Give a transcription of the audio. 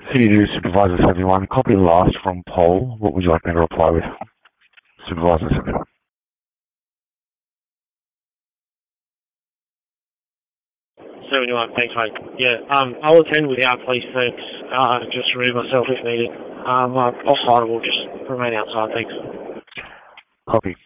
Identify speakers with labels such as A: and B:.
A: City Supervisor 71, copy the last from Paul. What would you like me to reply with? Supervisor 71.
B: 71, thanks, mate. Yeah, I'll attend without police, thanks. Just remove myself if needed. Offside will just remain outside, thanks.
A: Copy.